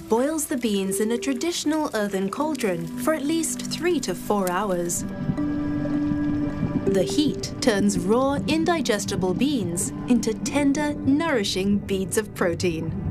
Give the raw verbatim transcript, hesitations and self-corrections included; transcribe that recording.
boils the beans in a traditional earthen cauldron for at least three to four hours. The heat turns raw, indigestible beans into tender, nourishing beads of protein.